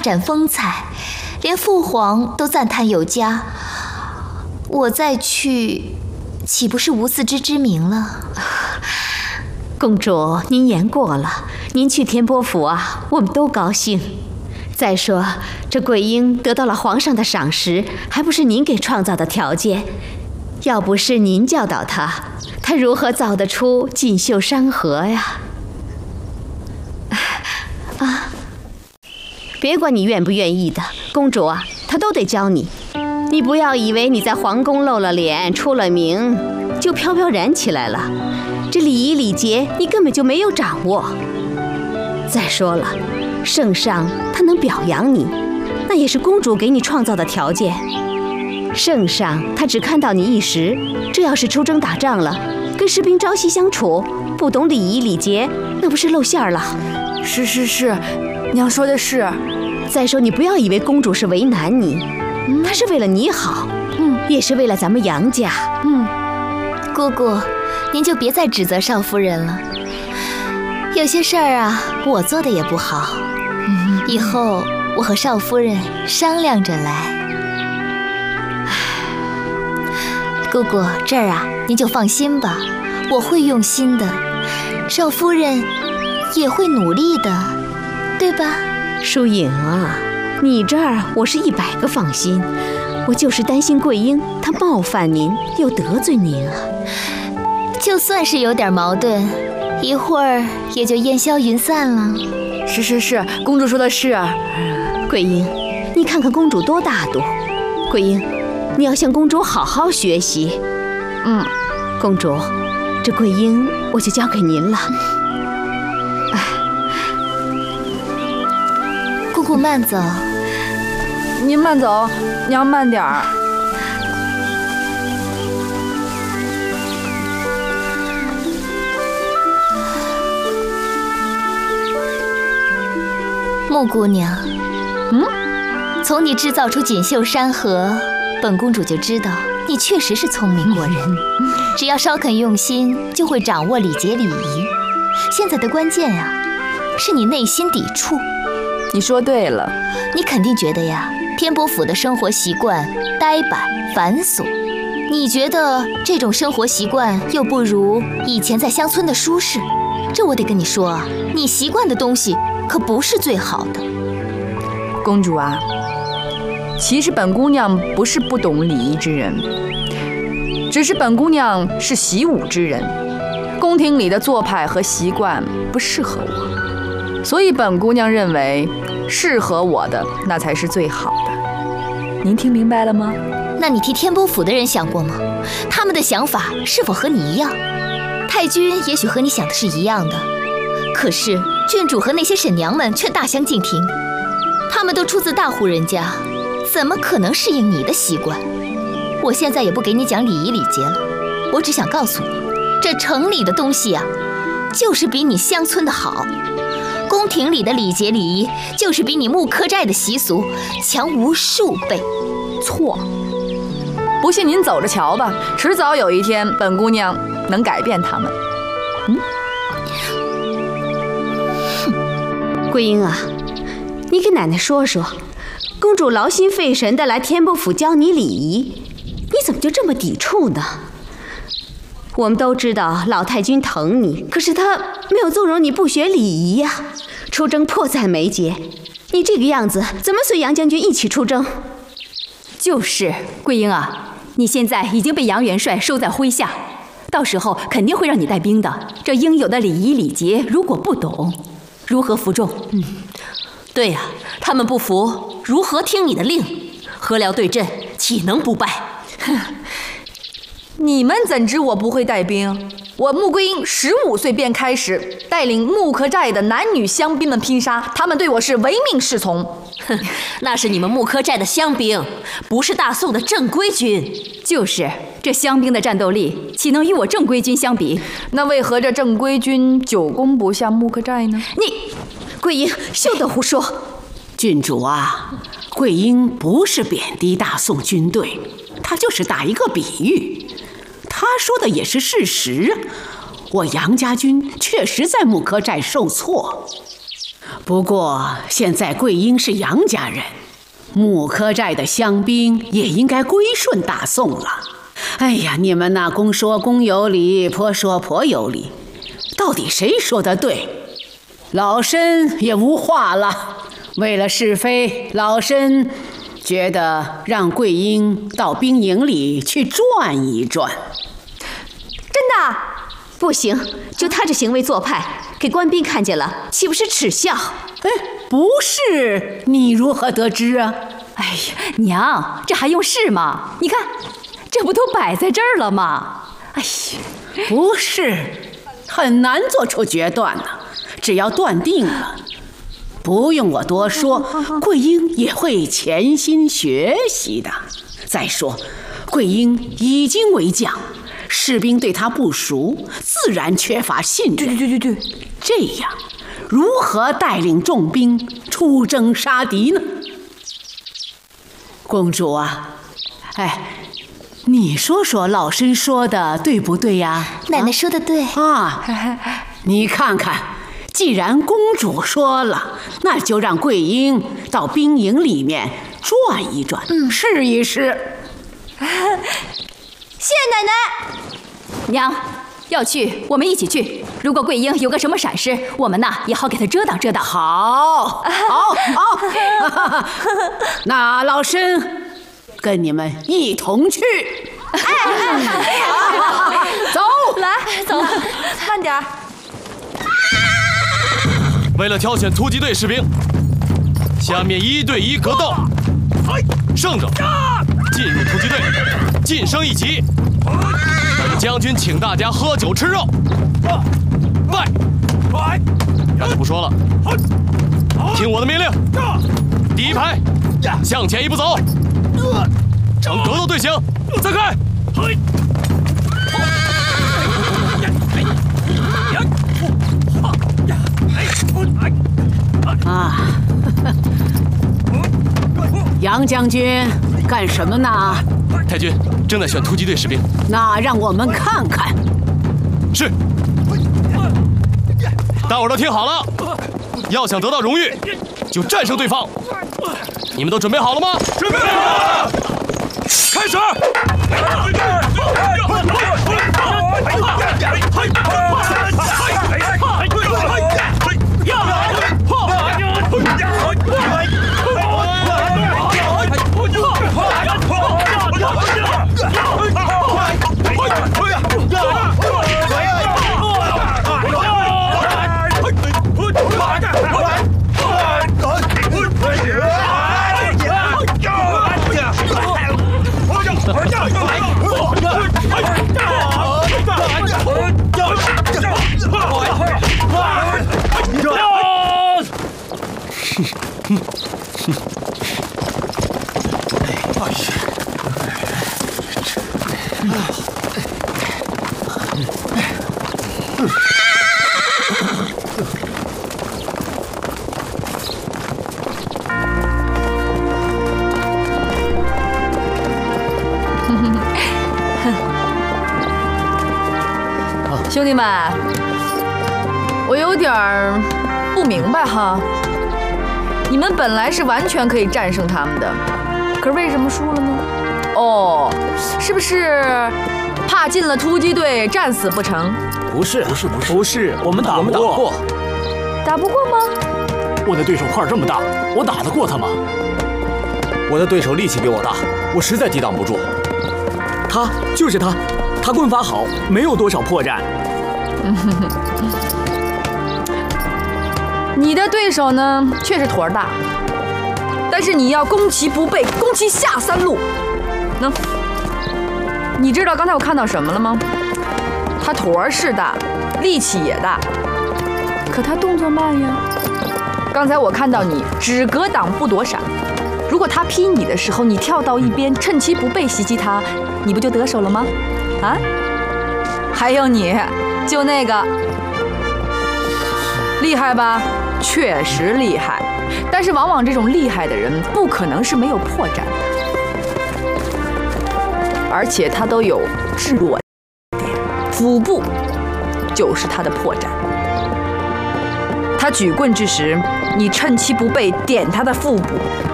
展风采，连父皇都赞叹有加。我再去，岂不是无自知之明了？ 公主，您言过了，您去天波府啊，我们都高兴。再说，这桂英得到了皇上的赏识，还不是您给创造的条件？要不是您教导她，她如何造得出锦绣山河呀？别管你愿不愿意的，公主啊，她都得教你。你不要以为你在皇宫露了脸、出了名，就飘飘然起来了。这礼仪礼节你根本就没有掌握。再说了，圣上他能表扬你，那也是公主给你创造的条件。圣上他只看到你一时，这要是出征打仗了，跟士兵朝夕相处，不懂礼仪礼节，那不是露馅了？ 是，娘说的是。 再说，你不要以为公主是为难你，她是为了你好，也是为了咱们杨家。 姑姑，您就别再指责少夫人了。有些事儿啊，我做的也不好，以后我和少夫人商量着来。姑姑，这儿啊，您就放心吧，我会用心的，少夫人也会努力的，对吧？ 疏影啊，你这儿我是100个放心，我就是担心桂英她冒犯您又得罪您啊。 就算是有点矛盾，一会儿也就烟消云散了。 是，公主说的是。 桂英，你看看公主多大度。桂英，你要向公主好好学习。公主，这桂英我就交给您了。 姑姑慢走。 您慢走，娘慢点儿。 穆姑娘，从你制造出锦绣山河，本公主就知道你确实是聪明过人。只要稍肯用心，就会掌握礼节礼仪。现在的关键呀，是你内心抵触。 你说对了， 你肯定觉得呀，天波府的生活习惯呆板繁琐，你觉得这种生活习惯又不如以前在乡村的舒适。这我得跟你说啊，你习惯的东西可不是最好的。 公主啊，其实本姑娘不是不懂礼仪之人，只是本姑娘是习武之人，宫廷里的做派和习惯不适合我，所以本姑娘认为适合我的那才是最好的。您听明白了吗？ 那你替天波府的人想过吗？他们的想法是否和你一样？太君也许和你想的是一样的，可是郡主和那些婶娘们却大相径庭。他们都出自大户人家，怎么可能适应你的习惯？我现在也不给你讲礼仪礼节了，我只想告诉你，这城里的东西啊，就是比你乡村的好。宫廷里的礼节礼仪，就是比你木刻寨的习俗强无数倍。 错，不信您走着瞧吧，迟早有一天，本姑娘能改变他们。 桂英啊，你给奶奶说说，公主劳心费神的来天波府教你礼仪，你怎么就这么抵触呢？我们都知道老太君疼你，可是她没有纵容你不学礼仪呀。出征迫在眉睫，你这个样子怎么随杨将军一起出征？ 就是桂英啊，你现在已经被杨元帅收在麾下，到时候肯定会让你带兵的。这应有的礼仪礼节，如果不懂，如何服众？ 对呀，他们不服，如何听你的令？合辽对阵，岂能不败？ 你们怎知我不会带兵？我穆桂英15岁便开始带领木刻寨的男女乡兵们拼杀，他们对我是唯命是从。 那是你们木刻寨的乡兵，不是大宋的正规军。 就是这乡兵的战斗力，岂能与我正规军相比？ 那为何这正规军久攻不下木刻寨呢？ 你，桂英，休得胡说！ 郡主啊，桂英不是贬低大宋军队，她就是打一个比喻。她说的也是事实，我杨家军确实在木刻寨受挫。 不过现在桂英是杨家人，木柯寨的乡兵也应该归顺大宋了。哎呀，你们那公说公有理，婆说婆有理，到底谁说的对？老身也无话了。为了是非，老身觉得让桂英到兵营里去转一转。 真的？不行，就他这行为做派，给官兵看见了，岂不是耻笑？ 哎，不是，你如何得知啊？ 哎呀，娘，这还用试吗？你看，这不都摆在这儿了吗？哎呀， 不是，很难做出决断呢。只要断定了，不用我多说，桂英也会潜心学习的。再说，桂英已经为将，士兵对他不熟，自然缺乏信任。 对， 这样如何带领众兵出征杀敌呢？公主啊，哎，你说说老身说的对不对呀？ 奶奶说的对啊，你看看，既然公主说了，那就让桂英到兵营里面转一转，试一试。 谢奶奶。 娘，要去我们一起去。如果桂英有个什么闪失，我们也好给她遮挡遮挡。 好，那老身跟你们一同去。走， 来，走，慢点儿。 为了挑选突击队士兵，下面1对1格斗，胜者进入突击队，晋升1级。本将军请大家喝酒吃肉。喂，那就不说了，听我的命令。第一排，向前1步走，呈格斗队形，散开。 啊，杨将军干什么呢？ 太君正在选突击队士兵。 那让我们看看。 是。大伙儿都听好了，要想得到荣誉，就战胜对方。你们都准备好了吗？准备好了。开始。 兄弟们，我有点儿不明白哈。你们本来是完全可以战胜他们的，可是为什么输了呢？哦，是不是怕进了突击队战死不成？ 不是，我们打不过。 打不过吗？ 我的对手块这么大，我打得过他吗？ 我的对手力气比我大，我实在抵挡不住。他棍法好，没有多少破绽。 你的对手呢，确实坨大，但是你要攻其不备，攻其下三路。能？你知道刚才我看到什么了吗？他坨是大，力气也大，可他动作慢呀。刚才我看到你只格挡不躲闪，如果他劈你的时候，你跳到一边，趁其不备袭击他，你不就得手了吗？啊？还有你，就那个厉害吧？确实厉害，但是往往这种厉害的人不可能是没有破绽的，而且他都有致弱点，腹部就是他的破绽。 他举棍之时，你趁其不备点他的腹部，